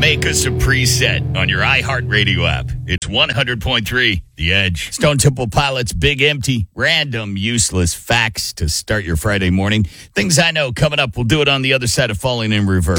Make us a preset on your iHeartRadio app. It's 100.3 The Edge. Stone Temple Pilots, Big Empty, random, useless facts to start your Friday morning. Things I know coming up. We'll do it on the other side of Falling in Reverse.